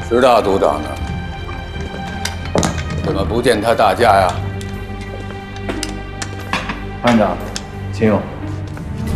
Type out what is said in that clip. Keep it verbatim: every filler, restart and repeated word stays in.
石大督长呢？怎么不见他大驾呀？ 班长，请用。